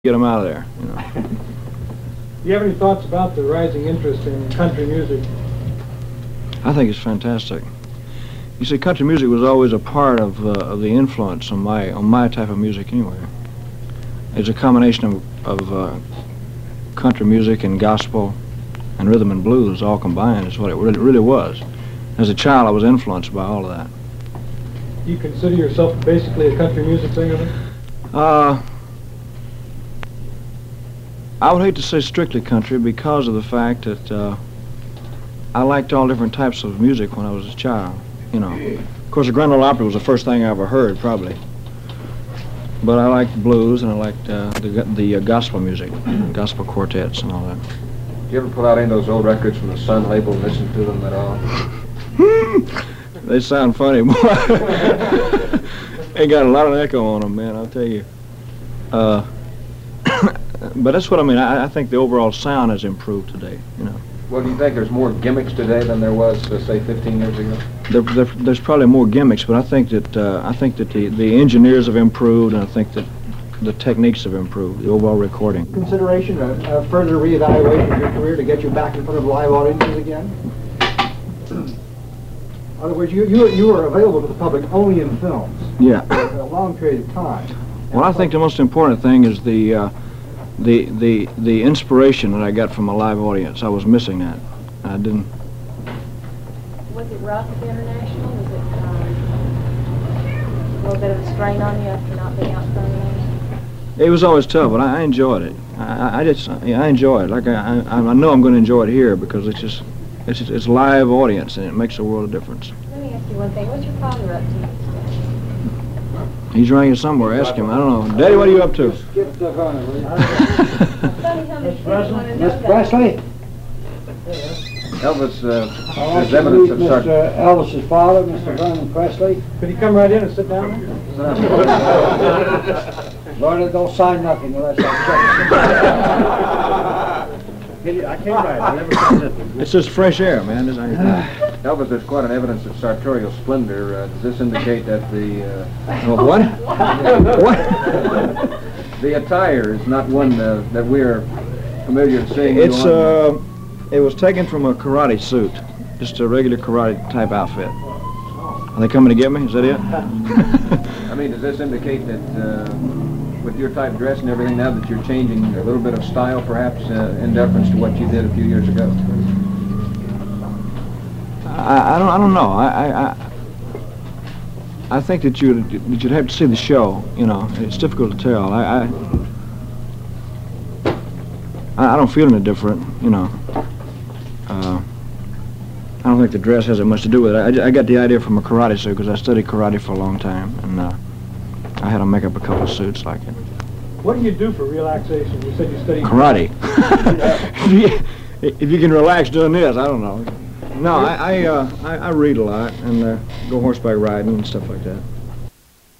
get them out of there, you know. Do you have any thoughts about the rising interest in country music? I think it's fantastic. You see, country music was always a part of the influence on my type of music anyway. It's a combination of country music and gospel and rhythm and blues all combined is what it really was. As a child, I was influenced by all of that. Do you consider yourself basically a country music singer then? I would hate to say strictly country because of the fact that I liked all different types of music when I was a child, you know. Of course, the Grand Ole Opry was the first thing I ever heard, probably. But I liked blues and I liked the gospel music, gospel quartets and all that. Do you ever pull out any of those old records from the Sun label and listen to them at all? They sound funny, boy. They got a lot of echo on them, man, I'll tell you. But that's what I mean. I think the overall sound has improved today, you know. Well, do you think there's more gimmicks today than there was, say, 15 years ago? There's probably more gimmicks, but I think that the engineers have improved, and I think that the techniques have improved, the overall recording. Consideration, a further reevaluation of your career to get you back in front of live audiences again? In other words, you were available to the public only in films. Yeah. For a long period of time. Well, I think the most important thing is the inspiration that I got from a live audience. I was missing that. I didn't. Was it rough at the International? Was it a little bit of a strain on you after not being out front of It was always tough, but I enjoyed it. I enjoy it. Like I know I'm going to enjoy it here because it's live audience and it makes a world of difference. Let me ask you one thing. What's your father up to? He's around here somewhere. Ask him. I don't know. Daddy, what are you up to? Skip the phone, will you? Miss Presley? Elvis, I want there's you to evidence meet of Mr. Elvis's father, Mr. Vernon Presley. Could you come right in and sit down? Lord, don't sign nothing unless I check. I can't write. I never signed it. It's just fresh air, man. Elvis, there's quite an evidence of sartorial splendor. Does this indicate that the... What? What? The attire is not one that we're familiar with seeing. It was taken from a karate suit, just a regular karate type outfit. Are they coming to get me? Is that it? I mean, does this indicate that with your type dress and everything now that you're changing a little bit of style, perhaps in deference to what you did a few years ago? I don't know. I think that you'd have to see the show. You know, it's difficult to tell. I don't feel any different. You know. I don't think the dress has that much to do with it. I got the idea from a karate suit because I studied karate for a long time, and I had to make up a couple of suits like it. What do you do for relaxation? You said you studied karate. If you can relax doing this, I don't know. No, I read a lot and go horseback riding and stuff like that.